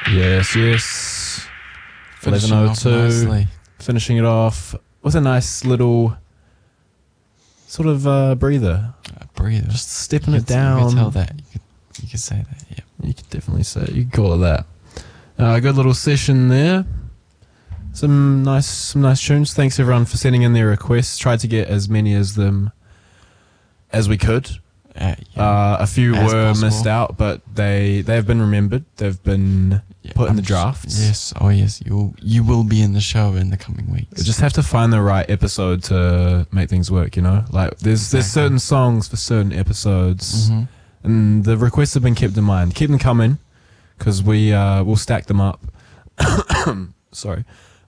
Yes, yes. Finishing off 11:02. nicely. Finishing it off with a nice little sort of breather. Breather. Just stepping You it could- down. You could tell that. You could say that, yeah. You could definitely say it. You could call it that. Good little session there. Some nice tunes. Thanks everyone for sending in their requests. Tried to get as many as them as we could. Yeah. A few As were possible. missed out, but they have been remembered. They've been put in the drafts. Yes. Oh, yes. You will be in the show in the coming weeks. You just have to find the right episode to make things work, you know? Like, there's certain songs for certain episodes, Mhm. and the requests have been kept in mind. Keep them coming, because we'll stack them up. Sorry.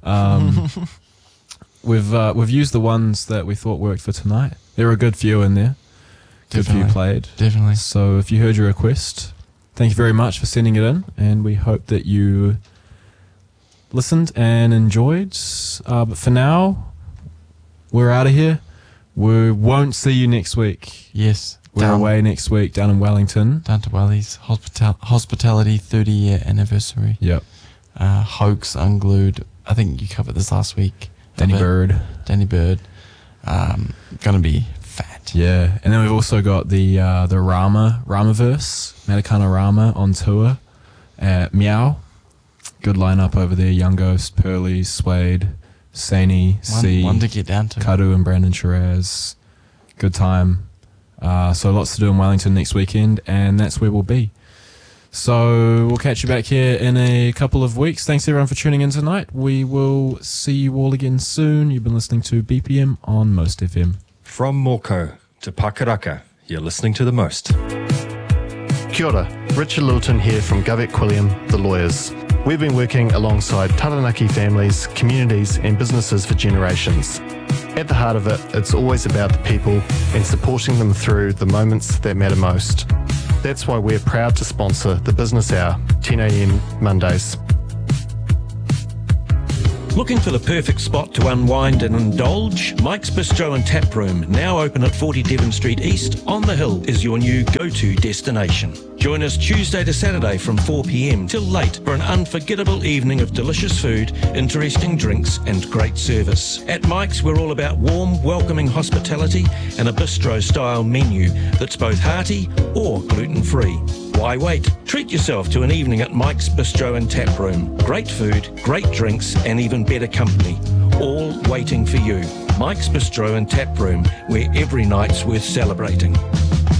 We've used the ones that we thought worked for tonight. There were a good few in there. Good few Definitely. played. Definitely. So if you heard your request, thank you very much for sending it in, and we hope that you listened and enjoyed. But for now, we're out of here. We won't see you next week. Yes. We're away next week down in Wellington. Down to Wellies. Hospitality 30-year anniversary. Yep. Hoax Unglued. I think you covered this last week. Danny Bird. Danny Bird. Gonna be fat. Yeah. And then we've also got the Ramaverse, Matakana Rama on tour at Meow. Good lineup over there. Young Ghost, Pearly, Suede, Sani, C, One to get down to. Kadu and Brandon Shiraz. Good time. So lots to do in Wellington next weekend, and that's where we'll be. So we'll catch you back here in a couple of weeks. Thanks everyone for tuning in tonight. We will see you all again soon. You've been listening to BPM on Most FM. From Moko to Pakaraka, you're listening to The Most. Kia ora, Richard Littleton here from Govett Quilliam, the lawyers. We've been working alongside Taranaki families, communities and businesses for generations. At the heart of it, it's always about the people and supporting them through the moments that matter most. That's why we're proud to sponsor the Business Hour, 10 a.m. Mondays. Looking for the perfect spot to unwind and indulge? Mike's Bistro and Tap Room, now open at 40 Devon Street East on the Hill, is your new go-to destination. Join us Tuesday to Saturday from 4 p.m. till late for an unforgettable evening of delicious food, interesting drinks and great service. At Mike's, we're all about warm, welcoming hospitality and a bistro-style menu that's both hearty or gluten-free. Why wait? Treat yourself to an evening at Mike's Bistro and Tap Room. Great food, great drinks and even better company, all waiting for you. Mike's Bistro and Tap Room, where every night's worth celebrating.